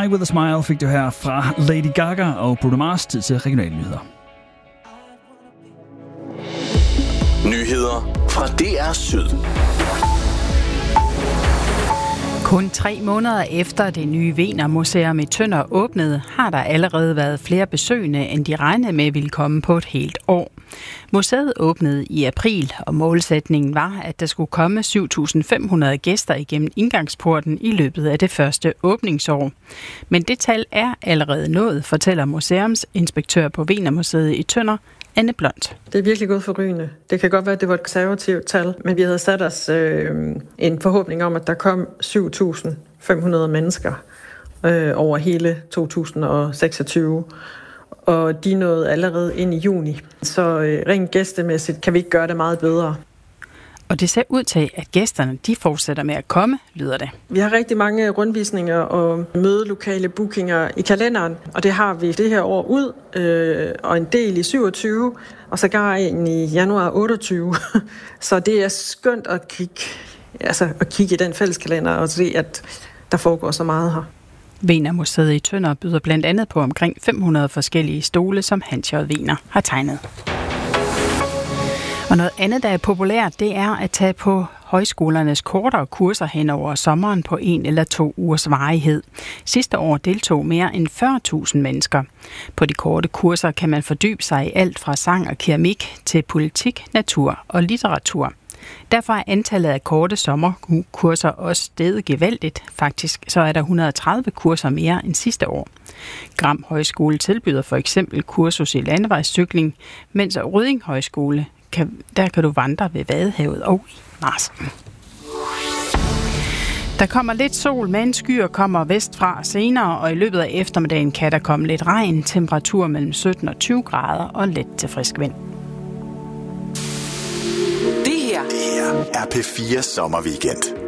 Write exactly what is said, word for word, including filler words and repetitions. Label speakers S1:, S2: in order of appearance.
S1: Die With A Smile fik du her fra Lady Gaga og Bruno Mars. Tid til regionale nyheder.
S2: Nyheder fra D R Syd.
S3: Kun tre måneder efter det nye Wiener-museum i Tønder åbnede, har der allerede været flere besøgende, end de regnede med ville komme på et helt år. Museet åbnede i april, og målsætningen var, at der skulle komme syv tusind fem hundrede gæster igennem indgangsporten i løbet af det første åbningsår. Men det tal er allerede nået, fortæller museumsinspektør på Wiener-museet i Tønder, Anne Blond.
S4: Det er virkelig gået forrygende. Det kan godt være, at det var et konservativt tal, men vi havde sat os øh, en forhåbning om, at der kom syv tusind fem hundrede mennesker øh, over hele to tusind seksogtyve. Og de nåede allerede ind i juni. Så øh, rent gæstemæssigt kan vi ikke gøre det meget bedre.
S3: Og det ser ud til, at gæsterne de fortsætter med at komme, lyder det.
S4: Vi har rigtig mange rundvisninger og mødelokale bookinger i kalenderen, og det har vi det her år ud, øh, og en del i syvogtyve, og sågar en i januar otteogtyve. Så det er skønt at kigge, altså at kigge i den fælleskalender og se, at der foregår så meget her.
S3: Wiener-museet i Tønder byder blandt andet på omkring fem hundrede forskellige stole, som Hans J. Wiener har tegnet. Og noget andet, der er populært, det er at tage på højskolernes kortere kurser hen over sommeren på en eller to ugers varighed. Sidste år deltog mere end fyrre tusind mennesker. På de korte kurser kan man fordybe sig i alt fra sang og keramik til politik, natur og litteratur. Derfor er antallet af korte sommerkurser også steget gevaldigt. Faktisk så er der et hundrede og tredive kurser mere end sidste år. Gram Højskole tilbyder for eksempel kursus i landevejscykling, mens Rødding Højskole Kan, der kan du vandre ved Vadehavet og i Marsen. Der kommer lidt sol, men skyer kommer vestfra senere, og i løbet af eftermiddagen kan der komme lidt regn. Temperatur mellem sytten og tyve grader og let til frisk vind.
S2: Det her, det her er P fire Sommerweekend.